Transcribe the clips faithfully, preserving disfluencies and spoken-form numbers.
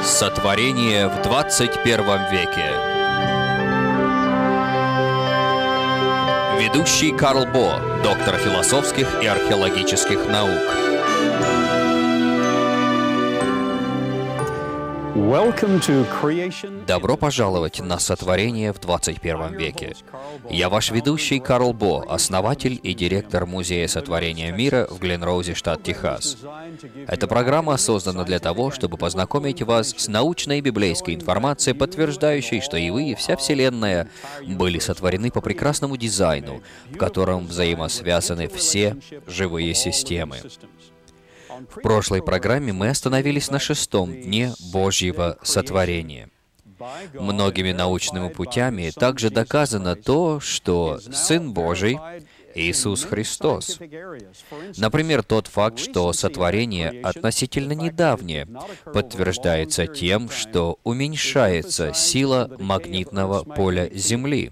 Сотворение в двадцать первом веке. Ведущий Карл Бо, доктор философских и археологических наук. Добро пожаловать на Сотворение в двадцать первом веке. Я ваш ведущий Карл Бо, основатель и директор Музея Сотворения Мира в Гленроузе, штат Техас. Эта программа создана для того, чтобы познакомить вас с научной библейской информацией, подтверждающей, что и вы, и вся Вселенная были сотворены по прекрасному дизайну, в котором взаимосвязаны все живые системы. В прошлой программе мы остановились на шестом дне Божьего сотворения. Многими научными путями также доказано то, что Сын Божий — Иисус Христос. Например, тот факт, что сотворение относительно недавнее, подтверждается тем, что уменьшается сила магнитного поля Земли.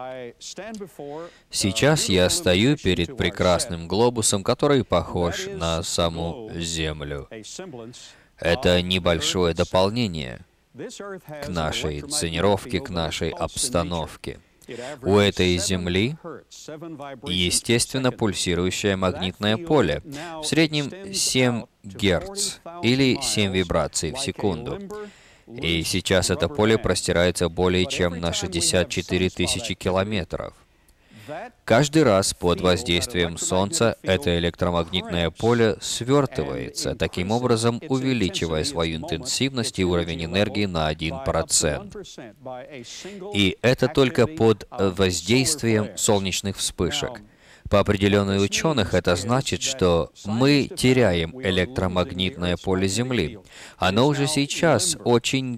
Сейчас я стою перед прекрасным глобусом, который похож на саму Землю. Это небольшое дополнение к нашей сценировке, к нашей обстановке. У этой Земли естественно пульсирующее магнитное поле, в среднем семь герц, или семь вибраций в секунду. И сейчас это поле простирается более чем на шестьдесят четыре тысячи километров. Каждый раз под воздействием Солнца это электромагнитное поле свертывается, таким образом увеличивая свою интенсивность и уровень энергии на один процент. И это только под воздействием солнечных вспышек. По определению ученых, это значит, что мы теряем электромагнитное поле Земли. Оно уже сейчас очень